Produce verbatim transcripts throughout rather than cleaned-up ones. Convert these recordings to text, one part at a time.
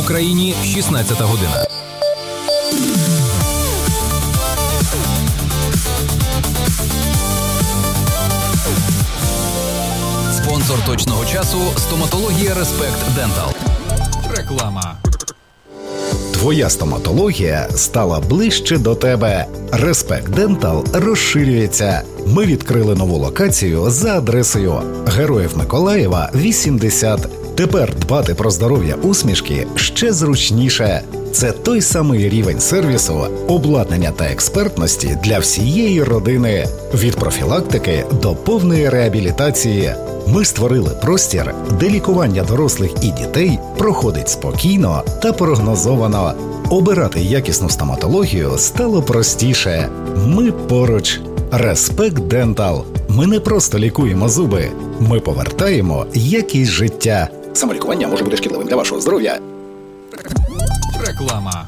Україні шістнадцята година. Спонсор точного часу – стоматологія Респект Дентал. Реклама. Твоя стоматологія стала ближче до тебе. Респект Дентал розширюється. Ми відкрили нову локацію за адресою Героїв Миколаєва, вісімдесят. Тепер дбати про здоров'я усмішки ще зручніше. Це той самий рівень сервісу, обладнання та експертності для всієї родини. Від профілактики до повної реабілітації. Ми створили простір, де лікування дорослих і дітей проходить спокійно та прогнозовано. Обирати якісну стоматологію стало простіше. Ми поруч. Респект Дентал. Ми не просто лікуємо зуби. Ми повертаємо якість життя. Самолікування може бути шкідливим для вашого здоров'я. Реклама.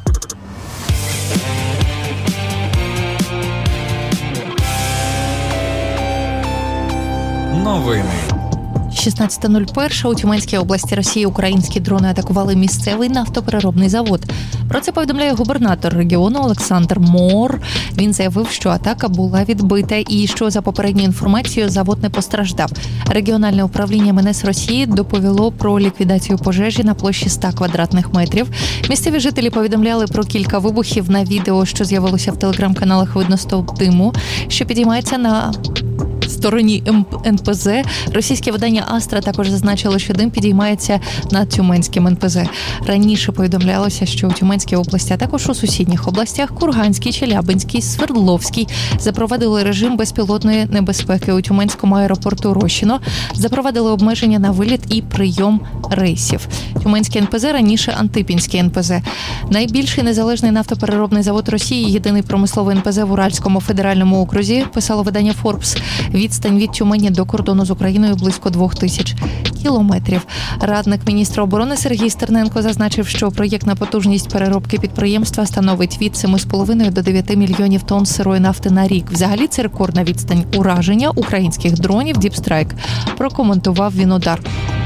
Новини. шістнадцята нуль один у Тюменській області Росії українські дрони атакували місцевий нафтопереробний завод. Про це повідомляє губернатор регіону Олександр Мор. Він заявив, що атака була відбита і що, за попередньою інформацією, завод не постраждав. Регіональне управління ем ен ес Росії доповіло про ліквідацію пожежі на площі сто квадратних метрів. Місцеві жителі повідомляли про кілька вибухів. На відео, що з'явилося в телеграм-каналах, видно стовп диму, що підіймається на стороні ен пе зе. Російське видання «Астра» також зазначило, що дим підіймається над Тюменським ен пе зе. Раніше повідомлялося, що у Тюменській області, а також у сусідніх областях Курганській, Челябинській, Свердловській запровадили режим безпілотної небезпеки. У Тюменському аеропорту Рощино запровадили обмеження на виліт і прийом рейсів. Тюменський ен пе зе раніше Антипінський ен пе зе. Найбільший незалежний нафтопереробний завод Росії, єдиний промисловий ен пе зе в Уральському федеральному окрузі, писало видання Forbes. Відстань від Тюмені до кордону з Україною близько двох тисяч кілометрів. Радник міністра оборони Сергій Стерненко зазначив, що проєктна потужність переробки підприємства становить від семи з половиною до дев'яти мільйонів тонн сирої нафти на рік. Взагалі це рекордна відстань ураження українських дронів Deep Strike, прокоментував він удар.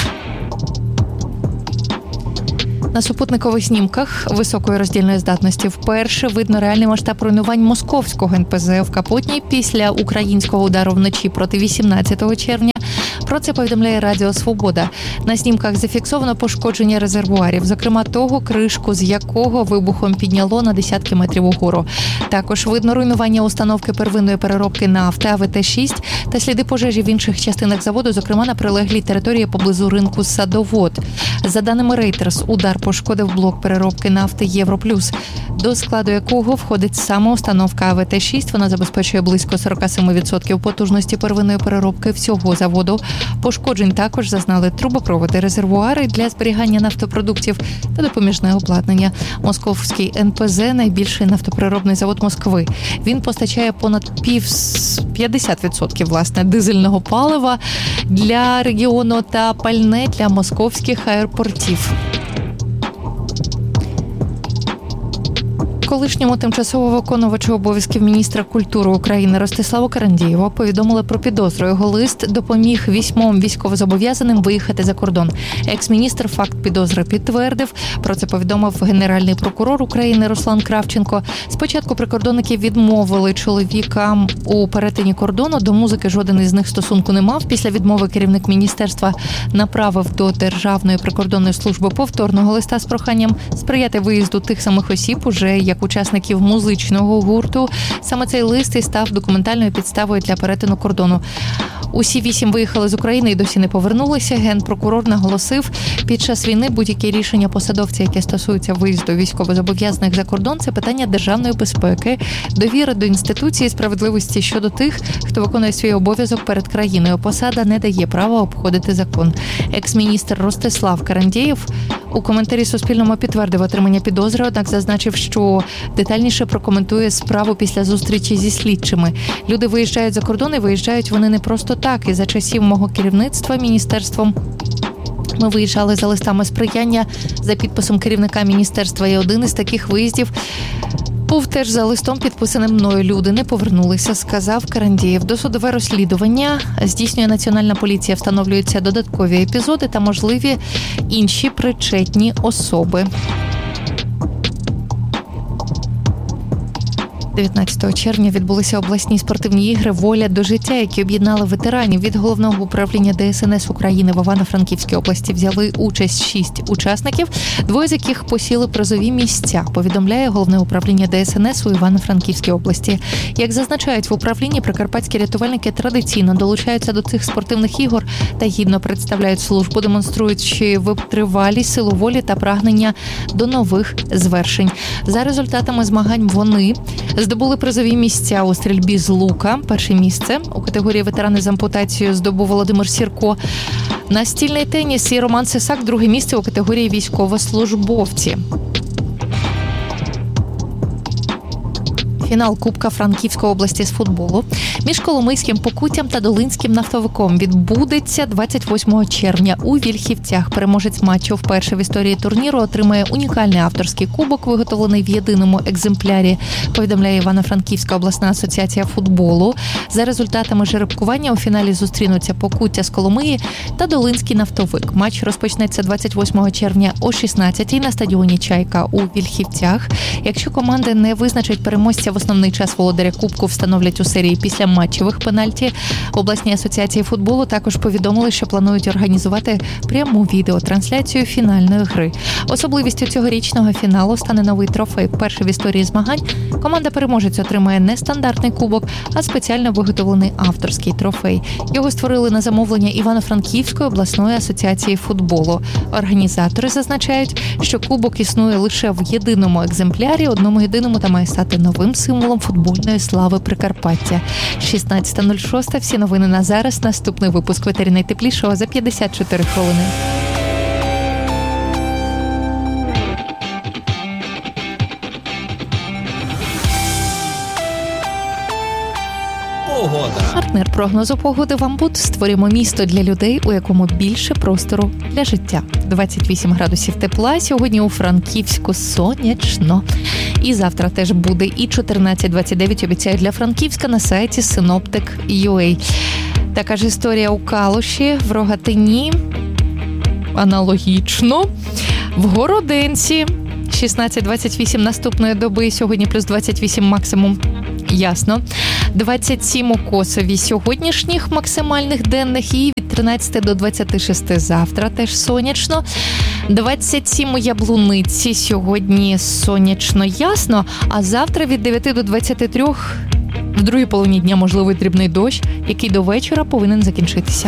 На супутникових знімках високої роздільної здатності вперше видно реальний масштаб руйнувань московського ен пе зе в Капотні після українського удару вночі проти вісімнадцятого червня. Про це повідомляє Радіо Свобода. На знімках зафіксовано пошкодження резервуарів, зокрема того, кришку з якого вибухом підняло на десятки метрів угору. Також видно руйнування установки первинної переробки нафти а ве те шість та сліди пожежі в інших частинах заводу, зокрема на прилеглій території поблизу ринку Садовод. За даними Reuters, удар пошкодив блок переробки нафти Європлюс, до складу якого входить саме установка а ве те шість. Вона забезпечує близько сорок сім відсотків потужності первинної переробки всього заводу. Пошкоджень також зазнали трубопроводи, резервуари для зберігання нафтопродуктів та допоміжне обладнання. Московський ен пе зе – найбільший нафтопереробний завод Москви. Він постачає понад пів п'ятдесят відсотків власне дизельного палива для регіону та пальне для московських аеропортів. Колишньому тимчасово виконувачу обов'язків міністра культури України Ростиславу Карандєєву повідомили про підозру. Його лист допоміг вісьмом військовозобов'язаним виїхати за кордон. Екс-міністр факт підозри підтвердив. Про це повідомив генеральний прокурор України Руслан Кравченко. Спочатку прикордонники відмовили чоловікам у перетині кордону. До музики жоден із них стосунку не мав. Після відмови керівник міністерства направив до Державної прикордонної служби повторного листа з проханням сприяти виїзду тих самих осіб уже як учасників музичного гурту. Саме цей лист і став документальною підставою для перетину кордону. Усі вісім виїхали з України і досі не повернулися. Генпрокурор наголосив, під час війни будь-які рішення посадовця, які стосуються виїзду військовозобов'язаних за кордон, це питання державної безпеки, довіри до інституції, справедливості щодо тих, хто виконує свій обов'язок перед країною. Посада не дає права обходити закон. Екс-міністр Ростислав Карандєєв у коментарі Суспільному підтвердив отримання підозри, однак зазначив, що детальніше прокоментує справу після зустрічі зі слідчими. Люди виїжджають за кордон і виїжджають вони не просто так. І за часів мого керівництва міністерством ми виїжджали за листами сприяння за підписом керівника міністерства. І один із таких виїздів був теж за листом, підписаним мною. Люди не повернулися, сказав Карандєєв. Досудове розслідування здійснює Національна поліція. Встановлюються додаткові епізоди та можливі інші причетні особи. дев'ятнадцятого червня відбулися обласні спортивні ігри «Воля до життя», які об'єднали ветеранів. Від Головного управління Де Ес Ен Ес України в Івано-Франківській області взяли участь шість учасників, двоє з яких посіли призові місця, повідомляє Головне управління Де Ес Ен Ес у Івано-Франківській області. Як зазначають в управлінні, прикарпатські рятувальники традиційно долучаються до цих спортивних ігор та гідно представляють службу, демонструючи витривалість, силу волі та прагнення до нових звершень. За результатами змагань вони здобули призові місця у стрільбі з лука. Перше місце у категорії ветерани з ампутацією здобув Володимир Сірко. Настільний теніс і Роман Сисак друге місце у категорії військовослужбовці. Фінал Кубка Франківської області з футболу між Коломийським Покуттям та Долинським нафтовиком відбудеться двадцять восьмого червня у Вільхівцях. Переможець матчу вперше в історії турніру отримає унікальний авторський кубок, виготовлений в єдиному екземплярі, повідомляє Івано-Франківська обласна асоціація футболу. За результатами жеребкування у фіналі зустрінуться Покуття з Коломиї та Долинський нафтовик. Матч розпочнеться двадцять восьмого червня о шістнадцятій на стадіоні «Чайка» у Вільхівцях. Якщо команди не визначать переможця в основний час, володаря кубку встановлять у серії після матчевих пенальті. В обласній асоціації футболу також повідомили, що планують організувати пряму відеотрансляцію фінальної гри. Особливістю цьогорічного фіналу стане новий трофей. Перший в історії змагань команда-переможець отримає не стандартний кубок, а спеціально виготовлений авторський трофей. Його створили на замовлення Івано-Франківської обласної асоціації футболу. Організатори зазначають, що кубок існує лише в єдиному екземплярі, одному єдиному, та має стати новим символом футбольної слави Прикарпаття. шістнадцята нуль шість. Всі новини на зараз. Наступний випуск «Ветері найтеплішого» за п'ятдесят чотири хвилини. Погода. Партнер прогнозу погоди «Вамбут». Створюємо місто для людей, у якому більше простору для життя. двадцять вісім градусів тепла. Сьогодні у Франківську сонячно. І завтра теж буде. І чотирнадцять двадцять дев'ять обіцяють для Франківська на сайті синоптик крапка ю а. Така ж історія у Калуші, в Рогатині. Аналогічно. В Городенці шістнадцять двадцять вісім наступної доби. Сьогодні плюс двадцять вісім максимум. Ясно. двадцять сім у Косові сьогоднішніх максимальних денних і від тринадцяти до двадцяти шести завтра теж сонячно. двадцять сім у Яблуниці сьогодні сонячно ясно, а завтра від дев'яти до двадцяти трьох в другій половині дня можливий дрібний дощ, який до вечора повинен закінчитися.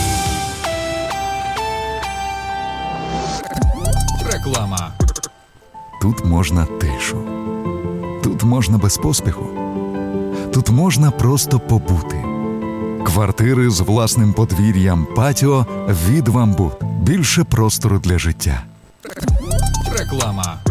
Реклама. Тут можна тишу. Тут можна без поспіху. Тут можна просто побути. Квартири з власним подвір'ям, патіо від «Вамбут». Більше простору для життя. Реклама.